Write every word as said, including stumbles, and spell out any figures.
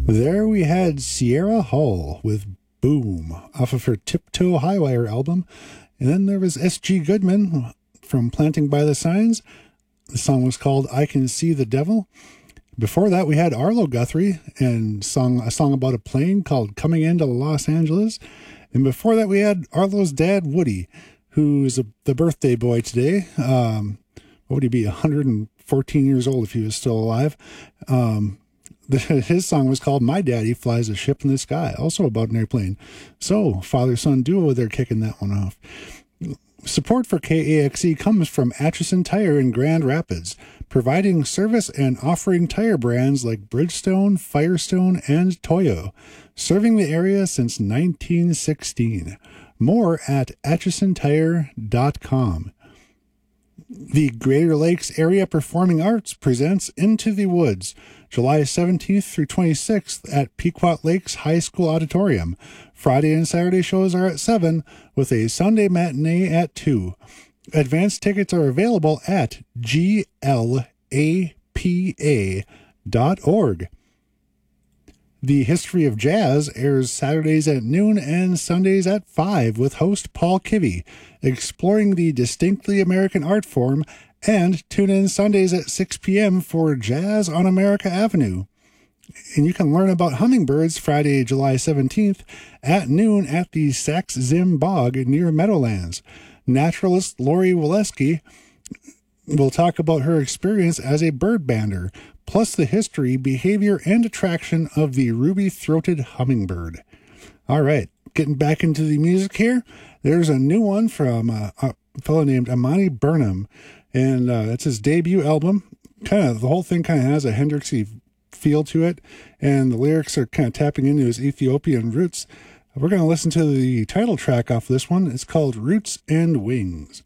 There we had Sierra Hull with Boom off of her Tiptoe Highwire album. And then there was S G Goodman from Planting by the Signs. The song was called I Can See the Devil. Before that, we had Arlo Guthrie and song a song about a plane called Coming Into Los Angeles. And before that, we had Arlo's dad, Woody, who's a, the birthday boy today. Um, what would he be, one hundred fourteen years old if he was still alive? Um, the, his song was called My Daddy Flies a Ship in the Sky, also about an airplane. So, father-son duo, they're kicking that one off. Support for K A X E comes from Atchison Tire in Grand Rapids, providing service and offering tire brands like Bridgestone, Firestone, and Toyo, serving the area since nineteen sixteen. More at atchison tire dot com. The Greater Lakes Area Performing Arts presents Into the Woods, July seventeenth through twenty-sixth at Pequot Lakes High School Auditorium. Friday and Saturday shows are at seven, with a Sunday matinee at two. Advance tickets are available at G L A P A dot org. The History of Jazz airs Saturdays at noon and Sundays at five with host Paul Kivy, exploring the distinctly American art form, and tune in Sundays at six p.m. for Jazz on America Avenue. And you can learn about hummingbirds Friday, July seventeenth at noon at the Sax Zim Bog near Meadowlands. Naturalist Lori Waleski will talk about her experience as a bird bander, plus the history, behavior, and attraction of the ruby-throated hummingbird. All right, getting back into the music here. There's a new one from uh, a fellow named Amani Burnham, and uh, it's his debut album. Kind of, the whole thing kind of has a Hendrixy feel to it, and the lyrics are kind of tapping into his Ethiopian roots. We're going to listen to the title track off this one. It's called Roots and Wings.